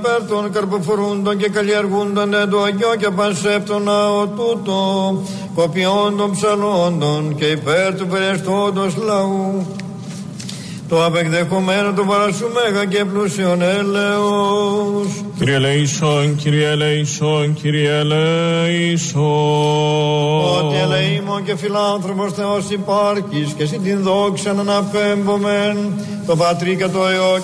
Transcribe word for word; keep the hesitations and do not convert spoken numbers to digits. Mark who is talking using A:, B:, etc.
A: υπέρ των καρποφορούντων και καλλιεργούντων εν το Αγιό και πασέπτων ναό τούτο, κοπιών των ψαλόντων και υπέρ του περαιστώντος λαού. Το απεκδεχομένο του παρασού μέγα και πλούσιον έλεος.
B: Κύριε ελέησον, Κύριε ελέησον, Κύριε ελέησον.
A: Ότι ελεήμων και φιλάνθρωπος Θεός υπάρχεις και εσύ την δόξα να αναπέμπομεν το Πατρί και το Υιό